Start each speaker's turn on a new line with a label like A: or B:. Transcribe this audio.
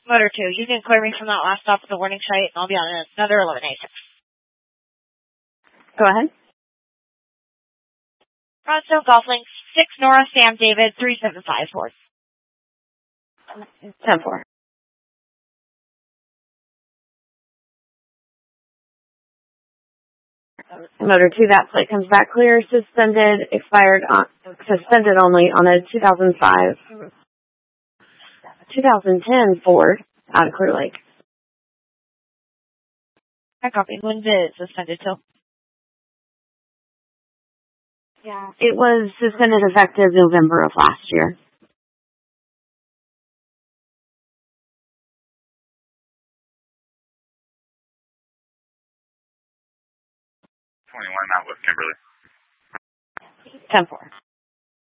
A: Motor 2, you can clear me from that last stop at the warning sight, and I'll be on another 1186.
B: Go ahead.
A: Bronstone Golf Link, 6 Nora Sam David, 3754.
B: 10-4. Motor 2, that plate comes back clear, suspended only on a 2010 Ford out of Clear Lake.
A: I copy. When's it suspended till?
B: Yeah. It was suspended effective November of last year.
C: 21 out with Kimberly.
B: 10-4.